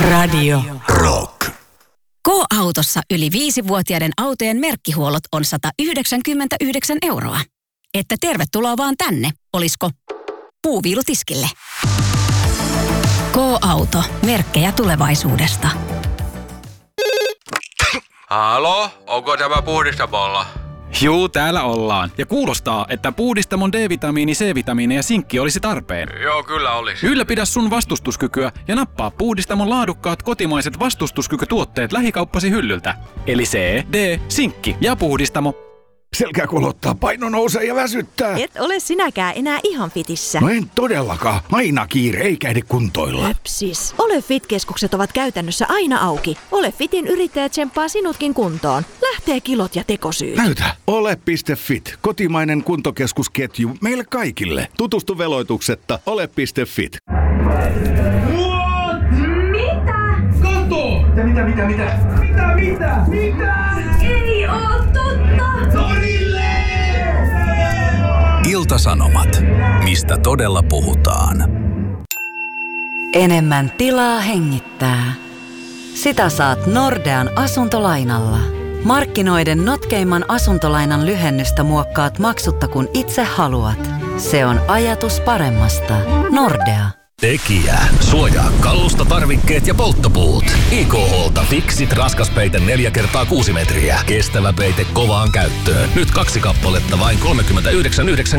Radio Rock. K-autossa yli 5-vuotiaiden autojen merkkihuollot on 199 €. Että tervetuloa vaan tänne, olisko puuviilutiskille. K-auto, merkkejä tulevaisuudesta. Halo, onko tämä puhdistamolla? Juu, täällä ollaan. Ja kuulostaa, että puhdistamon D-vitamiini, C-vitamiini ja sinkki olisi tarpeen. Joo, kyllä olisi. Ylläpidä sun vastustuskykyä ja nappaa puhdistamon laadukkaat kotimaiset vastustuskykytuotteet lähikauppasi hyllyltä. Eli C, D, sinkki ja puhdistamo. Selkä kolottaa, paino nousee ja väsyttää. Et ole sinäkään enää ihan fitissä. No en todellakaan. Aina kiire, eikä ehdi kuntoilla. Höpsis. Ole Fit-keskukset ovat käytännössä aina auki. Ole Fitin yrittäjä tsemppaa sinutkin kuntoon. Lähtee kilot ja tekosyyt. Näytä. Ole.fit. Kotimainen kuntokeskusketju meille kaikille. Tutustu veloituksetta ole.fit. Kato! Mitä? Ei oo totta! Torille! Ilta-Sanomat. Mistä todella puhutaan? Enemmän tilaa hengittää. Sitä saat Nordean asuntolainalla. Markkinoiden notkeimman asuntolainan lyhennystä muokkaat maksutta kun itse haluat. Se on ajatus paremmasta. Nordea. Tekijä. Suojaa kalusta, tarvikkeet ja polttopuut. IKH:lta Fixit raskaspeite 4x6 metriä. Kestävä peite kovaan käyttöön. Nyt 2 kappaletta vain 39,90.